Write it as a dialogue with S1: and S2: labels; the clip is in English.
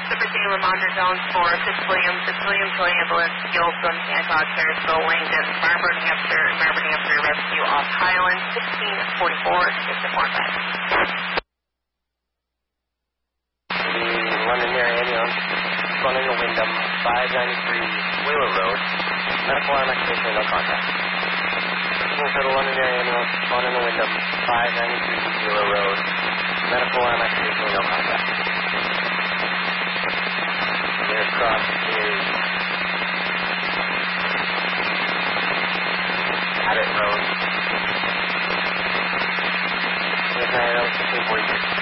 S1: Pacific Lamondre zones for 6 William Toy Ambulance, Yellowstone, Hancock, Harrisville, Langdon, Marlboro, New Hampshire, rescue off Highland, 1644, 6 to 45.
S2: The London area ambulance, running a Wyndham, 593 Wheeler Road, medical arm activation, no contact. For the London area ambulance, running a Wyndham, 593 Wheeler Road, medical arm activation, no contact. The aircraft is Abbott Road. There's 1643.